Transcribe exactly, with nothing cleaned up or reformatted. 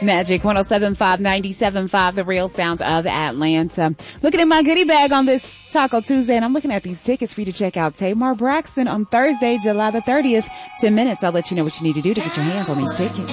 Magic one oh seven point five, ninety-seven point five, the real sound of Atlanta. Looking at my goodie bag on this Taco Tuesday, and I'm looking at these tickets for you to check out Tamar Braxton on Thursday, July the thirtieth. ten minutes. I'll let you know what you need to do to get your hands on these tickets.